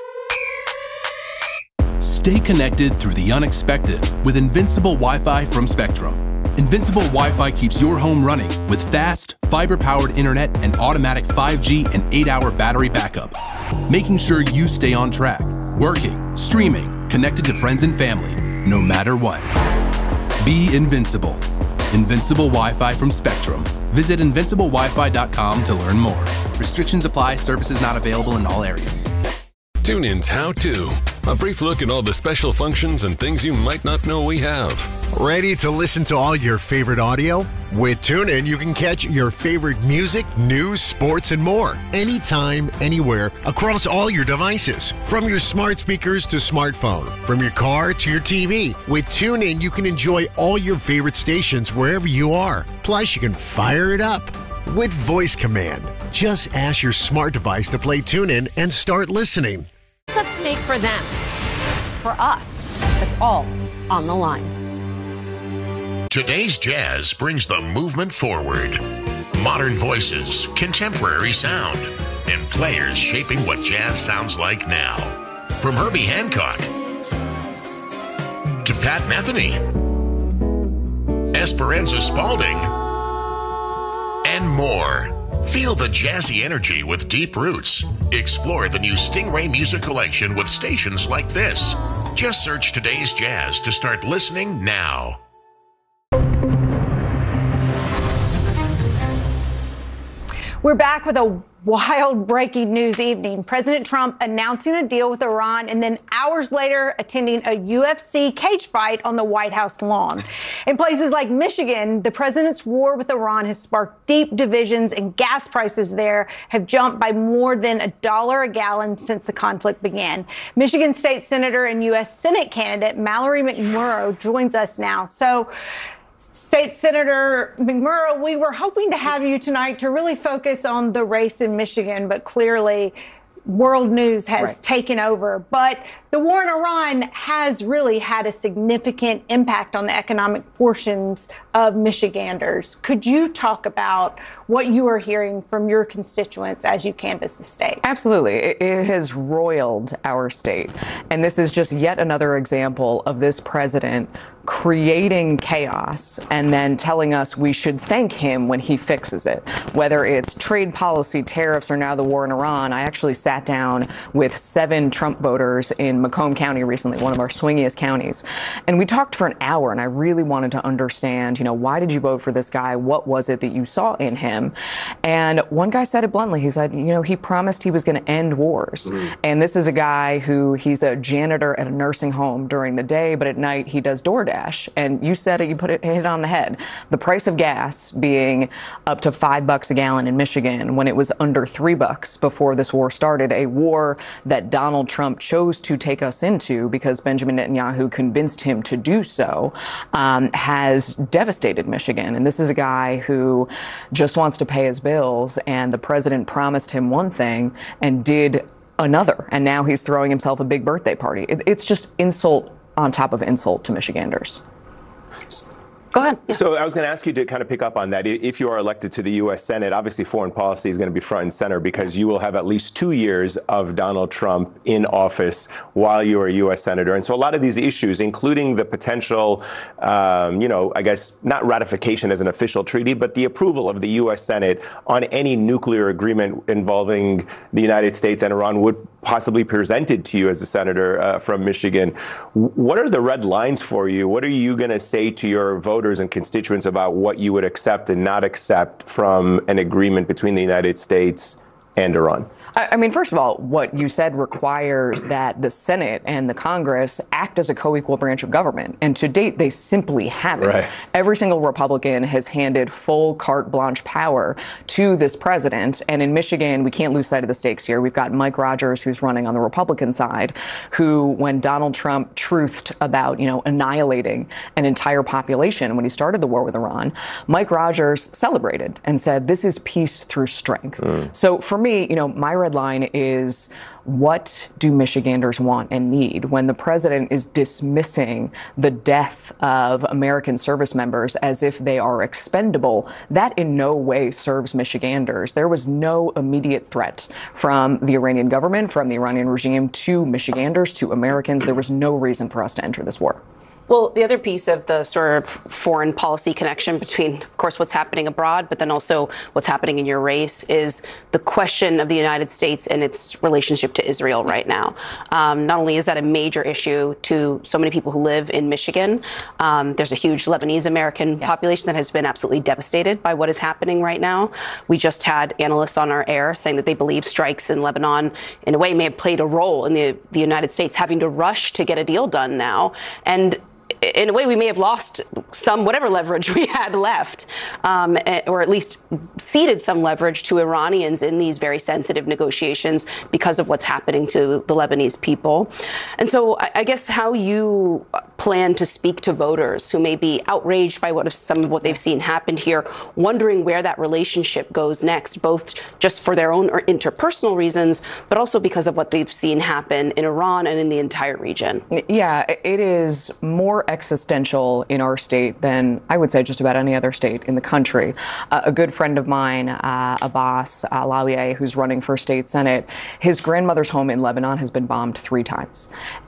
Stay connected through the unexpected with Invincible Wi-Fi from Spectrum. Invincible Wi-Fi keeps your home running with fast, fiber-powered internet and automatic five G and eight hour battery backup, making sure you stay on track, working, streaming, connected to friends and family, no matter what. Be invincible. Invincible Wi-Fi from Spectrum. Visit invincible wi fi dot com to learn more. Restrictions apply. Services not available in all areas. TuneIn's How To. A brief look at all the special functions and things you might not know we have. Ready to listen to all your favorite audio? With TuneIn, you can catch your favorite music, news, sports, and more anytime, anywhere across all your devices. From your smart speakers to smartphone, from your car to your T V. With TuneIn, you can enjoy all your favorite stations wherever you are. Plus, you can fire it up with voice command. Just ask your smart device to play TuneIn and start listening. What's at stake for them? For us. It's all on the line. Today's jazz brings the movement forward. Modern voices, contemporary sound, and players shaping what jazz sounds like now. From Herbie Hancock to Pat Metheny, Esperanza Spalding, and more. Feel the jazzy energy with deep roots. Explore the new Stingray Music Collection with stations like this. Just search Today's Jazz to start listening now. We're back with a wild breaking news evening. President Trump announcing a deal with Iran and then hours later attending a U F C cage fight on the White House lawn. In places like Michigan, the president's war with Iran has sparked deep divisions and gas prices there have jumped by more than a dollar a gallon since the conflict began. Michigan State Senator and U S Senate candidate Mallory McMurrow joins us now. So, State Senator McMurrow, we were hoping to have you tonight to really focus on the race in Michigan, but clearly world news has right. taken over. But the war in Iran has really had a significant impact on the economic fortunes of Michiganders. Could you talk about what you are hearing from your constituents as you canvass the state? Absolutely. It has roiled our state. And this is just yet another example of this president creating chaos and then telling us we should thank him when he fixes it. Whether it's trade policy, tariffs, or now the war in Iran, I actually sat down with seven Trump voters in Macomb County recently, one of our swingiest counties. And we talked for an hour, and I really wanted to understand, you know, why did you vote for this guy? What was it that you saw in him? And one guy said it bluntly. He said, you know, he promised he was going to end wars. Mm. And this is a guy who, he's a janitor at a nursing home during the day, but at night he does DoorDash. And you said it, you put it, hit it on the head. The price of gas being up to five bucks a gallon in Michigan when it was under three bucks before this war started, a war that Donald Trump chose to take us into because Benjamin Netanyahu convinced him to do so, um, has devastated Michigan. And this is a guy who just wants to pay his bills, and the president promised him one thing and did another. And now he's throwing himself a big birthday party. It, it's just insult on top of insult to Michiganders. Go ahead. Yeah. So I was going to ask you to kind of pick up on that. If you are elected to the U S Senate, obviously foreign policy is going to be front and center because you will have at least two years of Donald Trump in office while you are a U S Senator. And so a lot of these issues, including the potential, um, you know, I guess not ratification as an official treaty, but the approval of the U S Senate on any nuclear agreement involving the United States and Iran would possibly presented to you as a senator uh, from Michigan. What are the red lines for you? What are you going to say to your voters and constituents about what you would accept and not accept from an agreement between the United States and Iran? I mean, first of all, what you said requires that the Senate and the Congress act as a co-equal branch of government. And to date, they simply haven't. Right. Every single Republican has handed full carte blanche power to this president. And in Michigan, we can't lose sight of the stakes here. We've got Mike Rogers, who's running on the Republican side, who, when Donald Trump truthed about, you know, annihilating an entire population when he started the war with Iran, Mike Rogers celebrated and said, this is peace through strength. Mm. So for me, you know, my red line is, what do Michiganders want and need when the president is dismissing the death of American service members as if they are expendable? That in no way serves Michiganders. There was no immediate threat from the Iranian government, from the Iranian regime to Michiganders, to Americans. There was no reason for us to enter this war. Well, the other piece of the sort of foreign policy connection between, of course, what's happening abroad, but then also what's happening in your race is the question of the United States and its relationship to Israel right now. Um, not only is that a major issue to so many people who live in Michigan, um, there's a huge Lebanese American yes. population that has been absolutely devastated by what is happening right now. We just had analysts on our air saying that they believe strikes in Lebanon, in a way, may have played a role in the, the United States having to rush to get a deal done now. And in a way, we may have lost some, whatever leverage we had left, um, or at least ceded some leverage to Iranians in these very sensitive negotiations because of what's happening to the Lebanese people. And so I guess how you plan to speak to voters who may be outraged by what if some of what they've seen happened here, wondering where that relationship goes next, both just for their own or interpersonal reasons, but also because of what they've seen happen in Iran and in the entire region. Yeah, it is more existential in our state than I would say just about any other state in the country. Uh, a good friend of mine, uh, Abbas Alawieh, who's running for state senate, his grandmother's home in Lebanon has been bombed three times.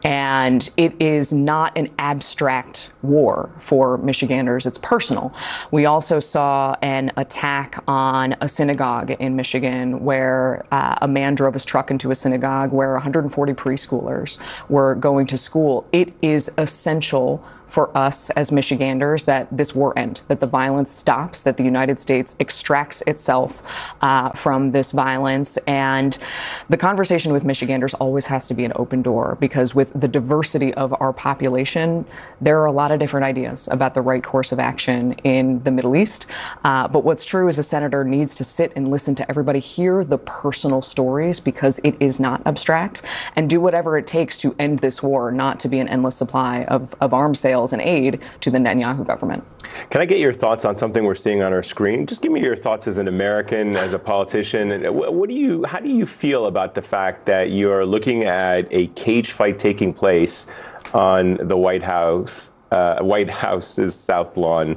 And it is not an abstract war for Michiganders. It's personal. We also saw an attack on a synagogue in Michigan where uh, a man drove his truck into a synagogue where one hundred forty preschoolers were going to school. It is essential for us as Michiganders that this war end, that the violence stops, that the United States extracts itself uh, from this violence. And the conversation with Michiganders always has to be an open door, because with the diversity of our population, there are a lot of different ideas about the right course of action in the Middle East. Uh, but what's true is a senator needs to sit and listen to everybody, hear the personal stories, because it is not abstract, and do whatever it takes to end this war, not to be an endless supply of, of arms sales and aid to the Netanyahu government. Can I get your thoughts on something we're seeing on our screen? Just give me your thoughts as an American, as a politician. What do you, how do you feel about the fact that you're looking at a cage fight taking place on the White House, uh, White House's South Lawn,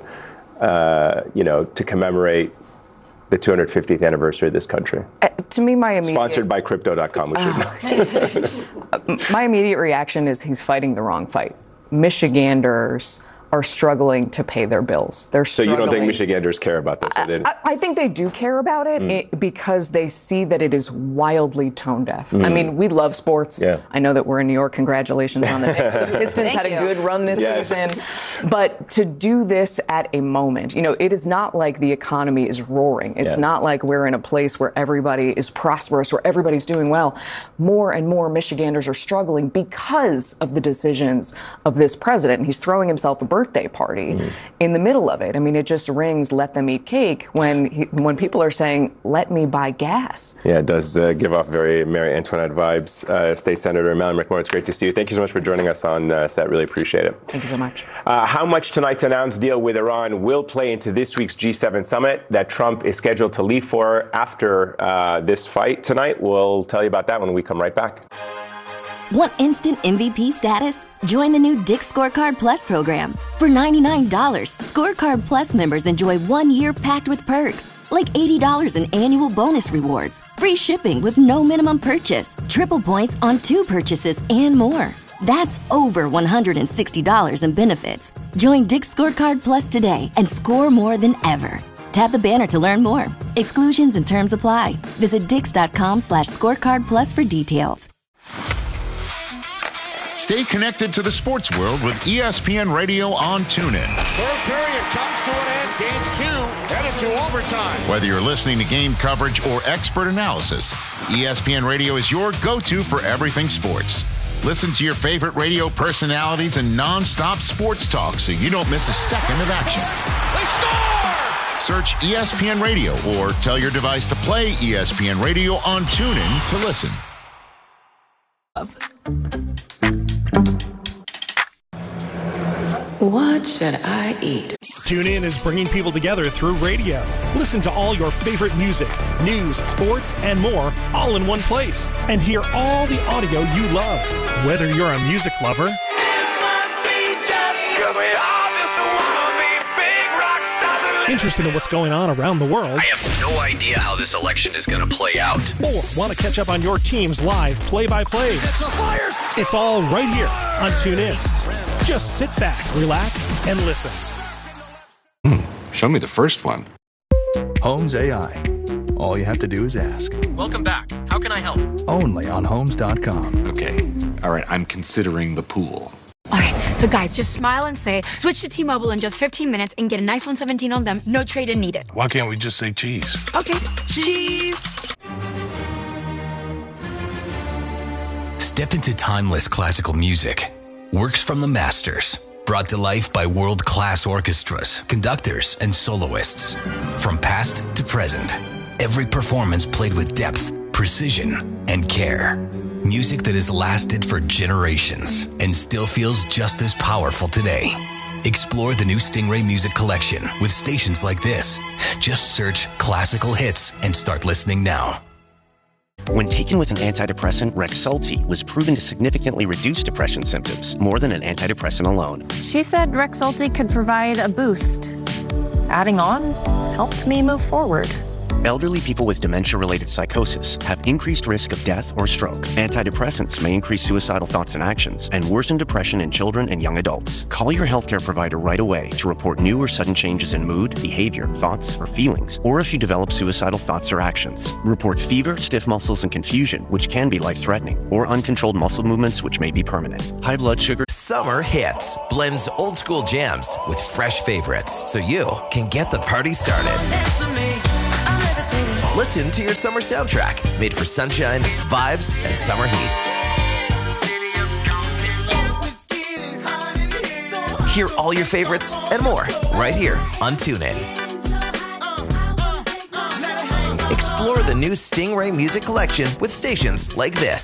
uh, you know, to commemorate the two hundred fiftieth anniversary of this country? Uh, to me, my immediate... Sponsored by Crypto dot com, we should know. My immediate reaction is he's fighting the wrong fight. Michiganders are struggling to pay their bills. They're so struggling. You don't think Michiganders care about this? I, I, I think they do care about it, mm. it because they see that it is wildly tone deaf. Mm. I mean, we love sports. Yeah. I know that we're in New York. Congratulations on the Knicks. The Pistons had you. a good run this yes. season. But to do this at a moment, you know, it is not like the economy is roaring. It's yeah. not like we're in a place where everybody is prosperous, where everybody's doing well. More and more Michiganders are struggling because of the decisions of this president. And he's throwing himself a birthday party mm. in the middle of it. I mean, it just rings "let them eat cake" when he, when people are saying, "Let me buy gas." Yeah, it does uh, give off very Marie Antoinette vibes. Uh, State Senator Madeleine McMorran, it's great to see you. Thank you so much for joining us on uh, set. Really appreciate it. Thank you so much. Uh, how much tonight's announced deal with Iran will play into this week's G seven summit that Trump is scheduled to leave for after uh, this fight tonight? We'll tell you about that when we come right back. Want instant M V P status? Join the new Dick's Scorecard Plus program. For ninety-nine dollars, Scorecard Plus members enjoy one year packed with perks, like eighty dollars in annual bonus rewards, free shipping with no minimum purchase, triple points on two purchases, and more. That's over one hundred sixty dollars in benefits. Join Dick's Scorecard Plus today and score more than ever. Tap the banner to learn more. Exclusions and terms apply. Visit dix.com slash scorecard plus for details. Stay connected to the sports world with E S P N Radio on TuneIn. Third period comes to an end. Game two headed to overtime. Whether you're listening to game coverage or expert analysis, E S P N Radio is your go-to for everything sports. Listen to your favorite radio personalities and non-stop sports talk so you don't miss a second of action. They score! Search E S P N Radio or tell your device to play E S P N Radio on TuneIn to listen. What should I eat? TuneIn is bringing people together through radio. Listen to all your favorite music, news, sports, and more all in one place. And hear all the audio you love. Whether you're a music lover interested in what's going on around the world, I have no idea how this election is going to play out, or want to catch up on your team's live play-by-plays, it's all right here on TuneIn. Just sit back, relax, and listen. Show me the first one. Homes A I. All you have to do is ask. Welcome back. How can I help? Only on homes dot com. Okay. All right, I'm considering the pool. All right, so guys, just smile and say, switch to T-Mobile in just fifteen minutes and get an iPhone seventeen on them. No trade-in needed. Why can't we just say cheese? Okay, cheese. Step into timeless classical music. Works from the masters. Brought to life by world-class orchestras, conductors, and soloists. From past to present, every performance played with depth, precision, and care. Music that has lasted for generations and still feels just as powerful today. Explore the new Stingray Music Collection with stations like this. Just search classical hits and start listening now. When taken with an antidepressant, Rexulti was proven to significantly reduce depression symptoms, more than an antidepressant alone. She said Rexulti could provide a boost. Adding on helped me move forward. Elderly people with dementia-related psychosis have increased risk of death or stroke. Antidepressants may increase suicidal thoughts and actions and worsen depression in children and young adults. Call your healthcare provider right away to report new or sudden changes in mood, behavior, thoughts, or feelings, or if you develop suicidal thoughts or actions. Report fever, stiff muscles, and confusion, which can be life-threatening, or uncontrolled muscle movements, which may be permanent. High blood sugar. Summer Hits blends old school jams with fresh favorites so you can get the party started. Listen to your summer soundtrack made for sunshine, vibes, and summer heat. Hear all your favorites and more right here on TuneIn. Explore the new Stingray Music Collection with stations like this.